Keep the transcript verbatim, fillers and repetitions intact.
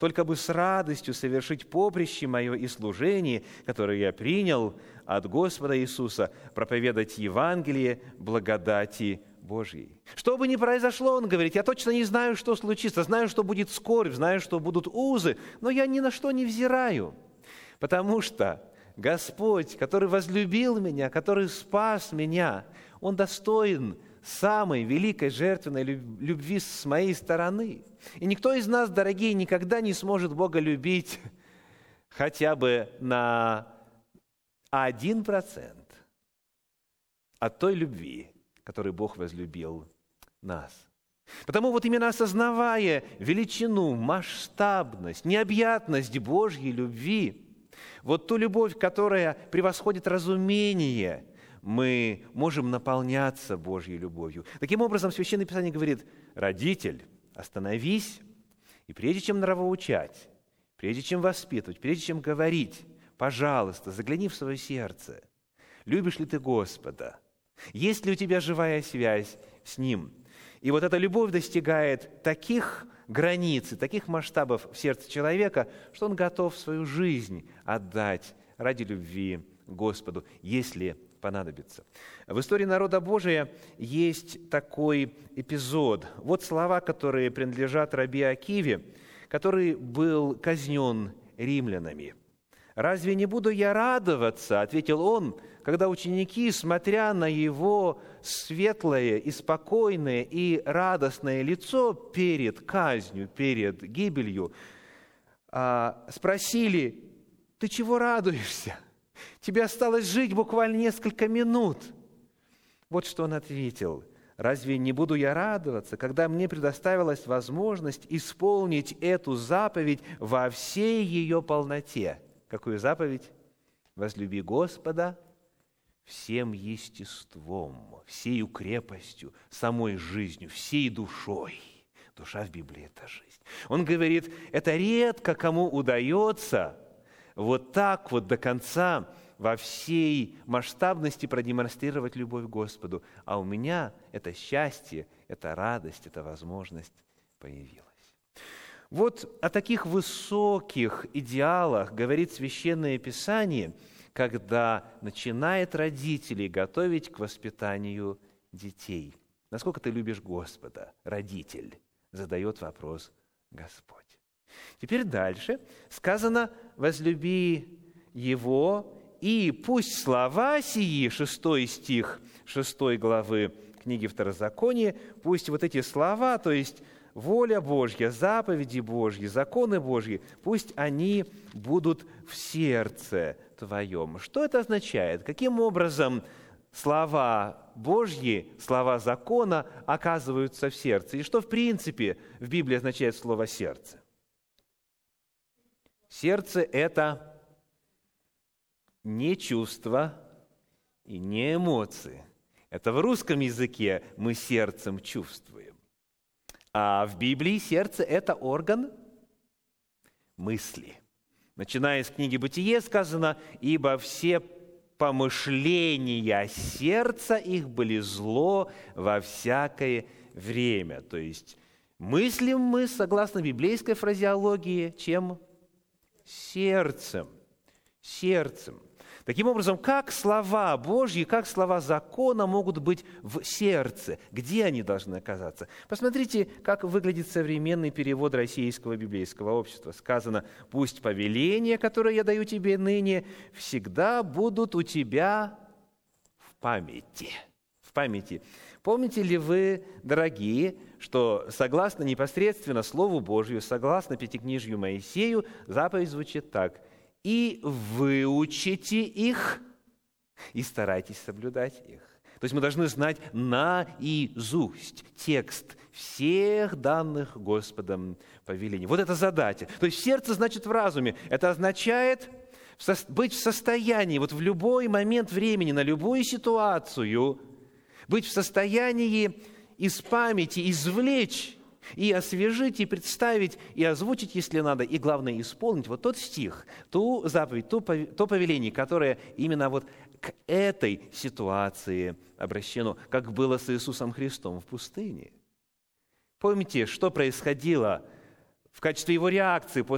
только бы с радостью совершить поприще мое и служение, которое я принял от Господа Иисуса, проповедать Евангелие благодати Божьей. Что бы ни произошло, он говорит, я точно не знаю, что случится, знаю, что будет скорбь, знаю, что будут узы, но я ни на что не взираю, потому что Господь, который возлюбил меня, который спас меня, Он достоин самой великой жертвенной любви с моей стороны. И никто из нас, дорогие, никогда не сможет Бога любить хотя бы на один процент от той любви, которой Бог возлюбил нас. Потому вот именно осознавая величину, масштабность, необъятность Божьей любви, вот ту любовь, которая превосходит разумение, мы можем наполняться Божьей любовью. Таким образом, Священное Писание говорит, родитель, остановись, и прежде чем нравоучать, прежде чем воспитывать, прежде чем говорить, пожалуйста, загляни в свое сердце. Любишь ли ты Господа? Есть ли у тебя живая связь с Ним? И вот эта любовь достигает таких границ и таких масштабов в сердце человека, что он готов свою жизнь отдать ради любви к Господу, если понадобится. В истории народа Божия есть такой эпизод. Вот слова, которые принадлежат раби Акиве, который был казнен римлянами. «Разве не буду я радоваться, — ответил он, — когда ученики, смотря на его светлое и спокойное и радостное лицо перед казнью, перед гибелью, спросили, ты чего радуешься? Тебе осталось жить буквально несколько минут». Вот что он ответил. «Разве не буду я радоваться, когда мне предоставилась возможность исполнить эту заповедь во всей ее полноте?» Какую заповедь? «Возлюби Господа всем естеством, всею крепостью, самой жизнью, всей душой». Душа в Библии – это жизнь. Он говорит, это редко кому удается вот так вот до конца во всей масштабности продемонстрировать любовь к Господу. А у меня это счастье, это радость, эта возможность появилась. Вот о таких высоких идеалах говорит Священное Писание, когда начинает родителей готовить к воспитанию детей. Насколько ты любишь Господа, родитель? Задает вопрос Господь. Теперь дальше сказано, возлюби Его, и пусть слова сии, шестой стих шестой главы книги Второзакония, пусть вот эти слова, то есть воля Божья, заповеди Божьи, законы Божьи, пусть они будут в сердце твоем. Что это означает? Каким образом слова Божьи, слова закона оказываются в сердце? И что, в принципе, в Библии означает слово «сердце»? Сердце – это не чувства и не эмоции. Это в русском языке мы сердцем чувствуем. А в Библии сердце – это орган мысли. Начиная с книги «Бытие» сказано, «Ибо все помышления сердца их были зло во всякое время». То есть мыслим мы, согласно библейской фразеологии, чем? Сердцем. Сердцем. Таким образом, как слова Божьи, как слова закона могут быть в сердце? Где они должны оказаться? Посмотрите, как выглядит современный перевод Российского библейского общества. Сказано, «Пусть повеления, которые я даю тебе ныне, всегда будут у тебя в памяти». В памяти. Помните ли вы, дорогие, что согласно непосредственно Слову Божию, согласно Пятикнижью Моисею, заповедь звучит так – и выучите их, и старайтесь соблюдать их. То есть мы должны знать наизусть текст всех данных Господом повелений. Вот это задача. То есть в сердце значит в разуме. Это означает быть в состоянии, вот в любой момент времени, на любую ситуацию, быть в состоянии из памяти извлечь и освежить, и представить, и озвучить, если надо, и, главное, исполнить вот тот стих, ту заповедь, ту, то повеление, которое именно вот к этой ситуации обращено, как было с Иисусом Христом в пустыне. Помните, что происходило в качестве его реакции после